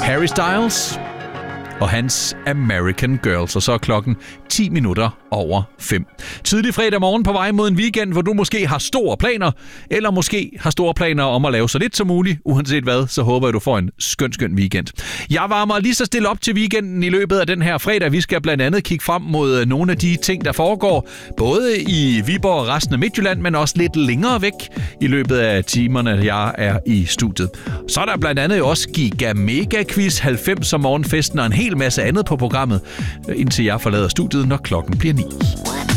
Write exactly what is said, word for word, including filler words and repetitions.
Harry Styles og hans American Girls, og så er klokken ti minutter over fem. Tidlig fredag morgen på vej mod en weekend, hvor du måske har store planer, eller måske har store planer om at lave så lidt som muligt. Uanset hvad, så håber jeg, du får en skøn, skøn weekend. Jeg varmer lige så stille op til weekenden i løbet af den her fredag. Vi skal blandt andet kigge frem mod nogle af de ting, der foregår, både i Viborg og resten af Midtjylland, men også lidt længere væk i løbet af timerne, jeg er i studiet. Så er der blandt andet også Giga Mega Quiz halvfems om morgenfesten og en hel masse andet på programmet, indtil jeg forlader studiet, når klokken bliver ni.